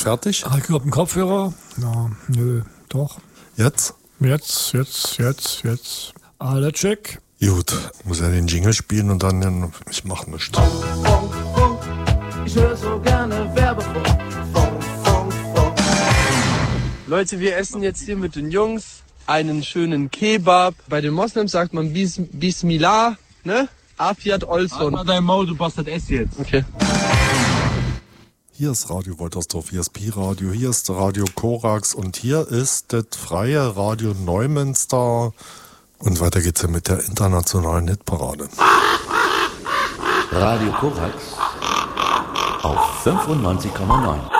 fertig? Ich glaube, ein Kopfhörer? Ja, nö, doch. Jetzt? Jetzt. Alle check. Gut, muss ja den Jingle spielen und dann, ich mach nichts. Funk, ich höre so gerne Werbefunk. Funk. Leute, wir essen jetzt hier mit den Jungs einen schönen Kebab. Bei den Moslems sagt man Bismillah, ne? Afiat Olson. Halt mal dein Maul, du Bastard, ess jetzt. Okay. Hier ist Radio Woltersdorf, hier ist Pi-Radio, hier ist Radio Korax und hier ist das freie Radio Neumünster. Und weiter geht's ja mit der internationalen Hitparade. Radio Korax auf 95,9.